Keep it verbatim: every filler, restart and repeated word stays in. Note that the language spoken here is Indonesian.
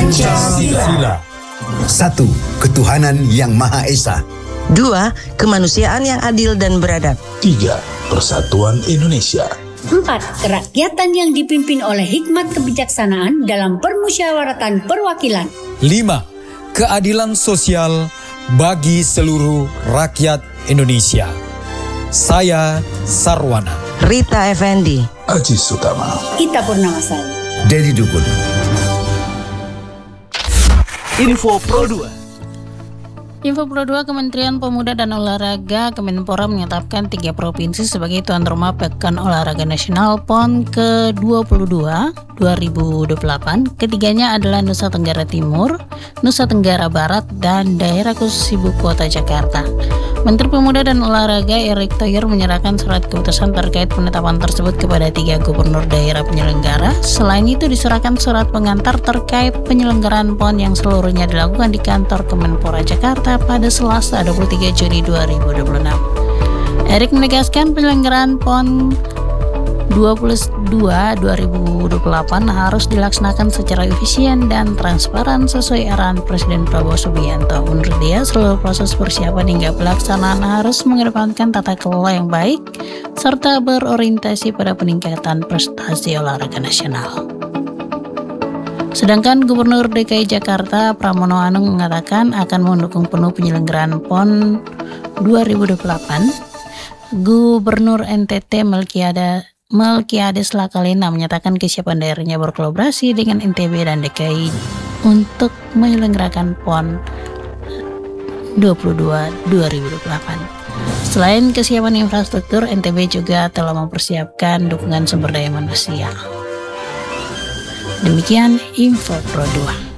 Pancasila. Satu, ketuhanan yang Maha Esa. Dua, kemanusiaan yang adil dan beradab. Tiga, persatuan Indonesia. Empat, kerakyatan yang dipimpin oleh hikmat kebijaksanaan dalam permusyawaratan perwakilan. Lima, keadilan sosial bagi seluruh rakyat Indonesia. Saya Sarwana. Rita Effendi. Aji Sutama. Ita Purnamasari. Dedi Dukun. Info Pro dua. Info Pro dua, Kementerian Pemuda dan Olahraga Kemenpora menetapkan tiga provinsi sebagai tuan rumah Pekan Olahraga Nasional P O N ke dua puluh dua dua ribu dua puluh delapan. Ketiganya adalah Nusa Tenggara Timur, Nusa Tenggara Barat, dan daerah khusus ibu kota Jakarta. Menteri Pemuda dan Olahraga Erick Thohir menyerahkan surat keputusan terkait penetapan tersebut kepada tiga gubernur daerah penyelenggara. Selain itu diserahkan surat pengantar terkait penyelenggaraan P O N yang seluruhnya dilakukan di kantor Kemenpora Jakarta pada Selasa dua puluh tiga Juni dua ribu dua puluh enam. Erick menegaskan penyelenggaraan P O N dua puluh dua dua ribu dua puluh delapan harus dilaksanakan secara efisien dan transparan sesuai arahan Presiden Prabowo Subianto. Menurut dia, seluruh proses persiapan hingga pelaksanaan harus mengedepankan tata kelola yang baik serta berorientasi pada peningkatan prestasi olahraga nasional. Sedangkan Gubernur D K I Jakarta Pramono Anung mengatakan akan mendukung penuh penyelenggaraan P O N dua ribu dua puluh delapan. Gubernur N T T Melkiada Melkiades Lakalina menyatakan kesiapan daerahnya berkolaborasi dengan N T B dan D K I untuk menyelenggarakan P O N dua puluh dua dua ribu dua puluh delapan. Selain kesiapan infrastruktur, N T B juga telah mempersiapkan dukungan sumber daya manusia. Demikian Info Pro dua.